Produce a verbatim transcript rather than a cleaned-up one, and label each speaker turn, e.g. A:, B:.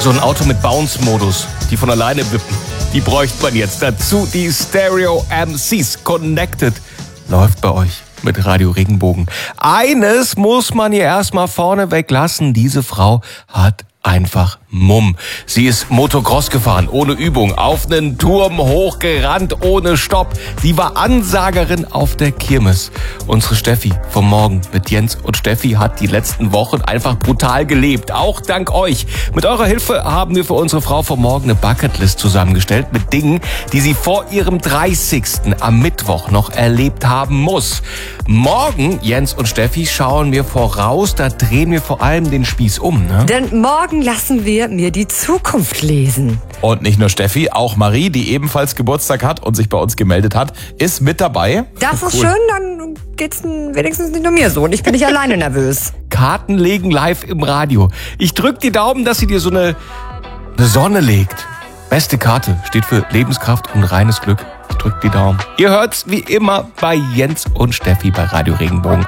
A: So ein Auto mit Bounce-Modus, die von alleine wippen. Die bräuchte man jetzt. Dazu die Stereo M Cs. Connected läuft bei euch mit Radio Regenbogen. Eines muss man hier erstmal vorne weglassen. Diese Frau hat einfach Mumm. Sie ist Motocross gefahren, ohne Übung, auf einen Turm hochgerannt, ohne Stopp. Sie war Ansagerin auf der Kirmes. Unsere Steffi vom Morgen mit Jens und Steffi hat die letzten Wochen einfach brutal gelebt. Auch dank euch. Mit eurer Hilfe haben wir für unsere Frau vom Morgen eine Bucketlist zusammengestellt mit Dingen, die sie vor ihrem dreißigsten am Mittwoch noch erlebt haben muss. Morgen, Jens und Steffi, schauen wir voraus. Da drehen wir vor allem den Spieß um. Ne?
B: Denn morgen lassen wir mir die Zukunft lesen.
C: Und nicht nur Steffi, auch Marie, die ebenfalls Geburtstag hat und sich bei uns gemeldet hat, ist mit dabei.
B: Das ist cool. Schön, dann geht's wenigstens nicht nur mir so und ich bin nicht alleine nervös.
A: Karten legen live im Radio. Ich drück die Daumen, dass sie dir so eine, eine Sonne legt. Beste Karte steht für Lebenskraft und reines Glück. Ich drück die Daumen. Ihr hört's wie immer bei Jens und Steffi bei Radio Regenbogen.